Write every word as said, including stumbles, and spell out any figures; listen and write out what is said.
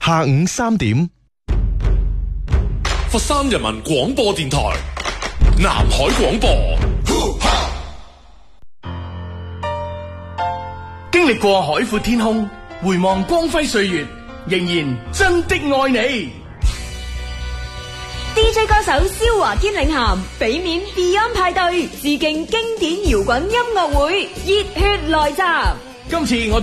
下午三點， 佛山人民廣播電台南海廣播。 經歷過海闊天空，回望光輝歲月，仍然真的愛你。 D J 歌手蕭華天領銜，俾面 Beyond 派對，致敬經典搖滾音樂會，熱血來襲。 今次我